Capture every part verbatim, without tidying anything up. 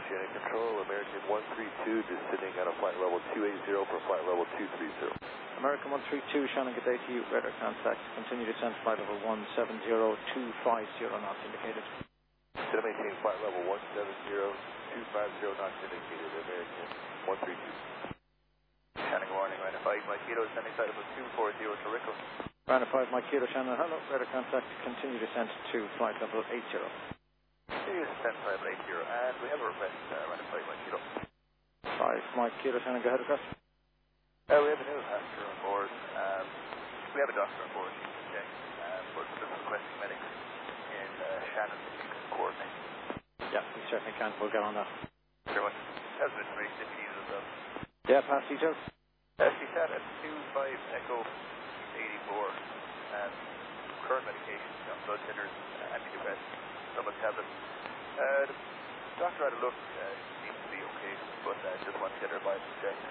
Shannon Control, American one three two, descending at a flight level two eighty for flight level two three zero. American one three two, Shannon, good day to you. Radar contact, continue descent, flight level one seven zero two five zero, knots indicated. Still maintain flight level one seven zero two five zero, knots indicated, American one three two. Shannon, good morning, Rhino five, Mike Kilo, sending flight level two four zero to Rico. Rhino five, Mike Kilo, Shannon, hello. Radar contact, continue descent to flight level eight zero. Continue descent, flight level eight zero, and we have a request, uh, Rhino five, Mike Kilo. five, Mike Kilo, Shannon, go ahead, request. Uh, we have a new passenger on board. Um, we have a doctor on board, okay, um, but we're requesting medics in uh, Shannon if you can coordinate. Yeah, we certainly can. We'll get on that. Very much. Has been very difficult as well. Yeah, pass details. Uh, she sat at two five Echo eighty-four. Um, current medications, you know, blood thinners, uh, antidepressants, stomach tablets. Uh, the doctor had a look, uh, seems to be okay, but I uh, just want to get her Bible checked.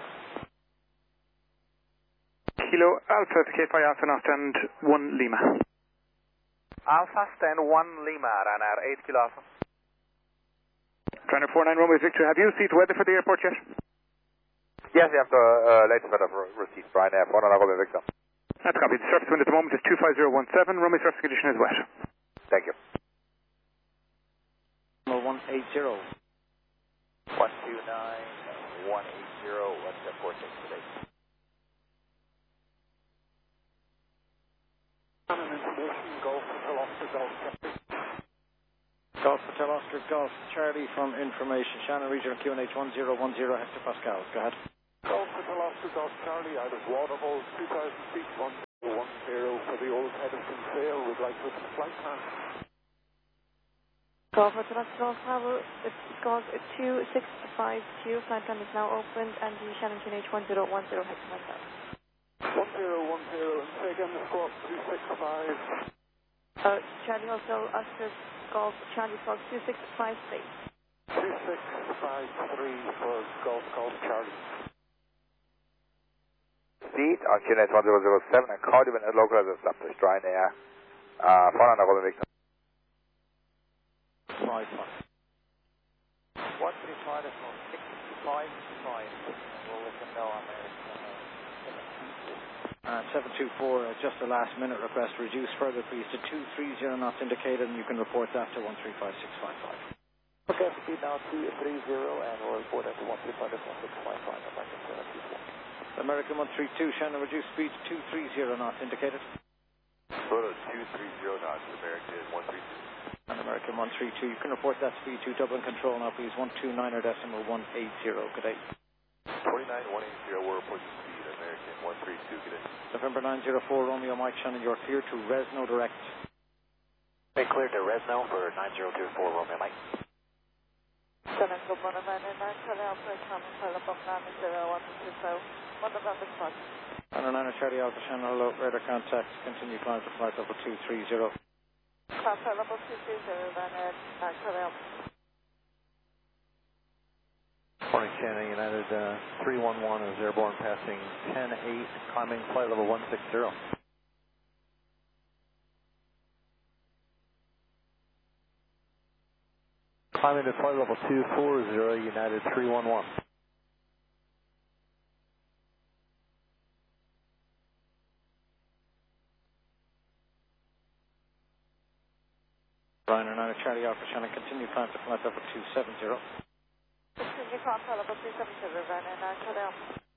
Kilo Alpha to K five Alpha North and one Lima. Alpha stand one Lima, Ryanair eight Kilo Alpha. Ryanair four nine Romeo Victor, have you received weather for the airport yet? Yes, you have the uh, latest weather receipt, Ryanair four nine Romeo Victor. That's copied. The surface wind at the moment is two five zero one seven, Romeo surface condition is wet. Thank you. one eight zero. one two nine one eight zero, what's that four six today? Golf Hotel Oscar Golf. Golf Hotel Oscar Golf Charlie from information. Shannon Regional Q N H one zero one zero Hector Pascal. Go ahead. Golf Hotel Oscar Golf Charlie out of Waterville, two thousand feet, one zero one zero for the old Edison sale. Would like to open the flight plan. Golf Hotel Oscar Golf Tower, it's Golf two six five two. Flight plan is now opened and the Shannon Q N H one zero one zero Hector Pascal. one zero one zero and say again the squawk two six five. Uh, Charlie also Oscar Golf, Charlie Golf two six five three. two six five three for Golf Golf Charlie. Seat on Q N H one zero zero seven and Cardigan at local as established, Ryanair uh, four nine Romeo Victor. Five five. one three five six five five. We'll let them know on there. Uh, seven two four, uh, just a last minute request. Reduce further please to two three zero knots indicated, and you can report that to one three five six five five. Okay, speed now two three zero and we'll report that to one three five one six five five. American one three two, Shannon, reduce speed to two three zero knots indicated. Photo two three zero knots, American one three two. And American one three two, you can report that speed to Dublin Control now please, one two nine or decimal one eight zero. Good day. twenty-nine one eighty, we're reporting speed, American one three two, good day. November nine zero four, Romeo Mike Shannon, you're clear to Resno Direct. Okay, clear to Resno for nine zero two four, Romeo Mike. Shannon, good morning, Ryanair nine Charlie Alpha, Common Telephone nine zero one two zero, one November spot. Ryanair nine Charlie Alpha, Shannon, hello, radar contact, continue climb to flight level two three zero. Flight level two three zero, Ryanair nine Charlie Alpha. Morning, Shannon, United uh, three one one is airborne passing ten eight, climbing flight level one six zero. Climbing to flight level two four zero, United three one one. Ryanair nine Charlie Alpha, Shannon, continue climb to flight level two seven zero. Continue climb flight level two seven zero, Ryanair nine Charlie Alpha.